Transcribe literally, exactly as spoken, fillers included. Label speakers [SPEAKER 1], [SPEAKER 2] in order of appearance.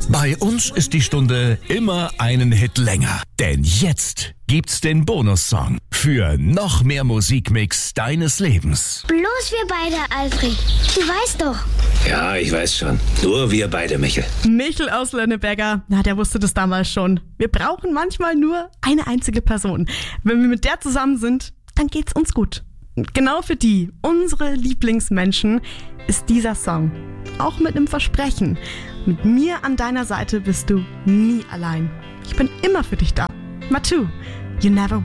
[SPEAKER 1] Bei uns ist die Stunde immer einen Hit länger. Denn jetzt gibt's den Bonussong für noch mehr Musikmix deines Lebens.
[SPEAKER 2] Bloß wir beide, Alfred. Du weißt doch.
[SPEAKER 3] Ja, ich weiß schon. Nur wir beide, Michel.
[SPEAKER 4] Michel aus Lönneberger, na, der wusste das damals schon. Wir brauchen manchmal nur eine einzige Person. Wenn wir mit der zusammen sind, dann geht's uns gut. Und genau für die, unsere Lieblingsmenschen, ist dieser Song. Auch mit einem Versprechen. Mit mir an deiner Seite bist du nie allein. Ich bin immer für dich da. Matu, you never